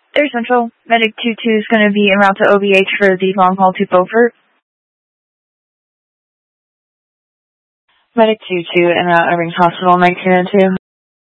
There's Central. Medic 22 is going to be en route to OVH for the long haul to Beaufort. Medic 22 en route Irving Hospital, 1902.